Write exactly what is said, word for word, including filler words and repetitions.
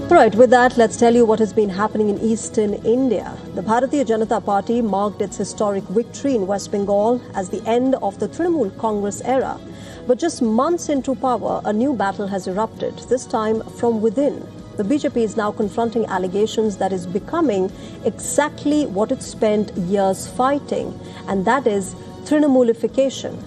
Right, with that, let's tell you what has been happening in eastern India. The Bharatiya Janata Party marked its historic victory in West Bengal as the end of the Trinamool Congress era. But just months into power, a new battle has erupted, this time from within. The B J P is now confronting allegations that is becoming exactly what it spent years fighting, and that is Trinamoolification.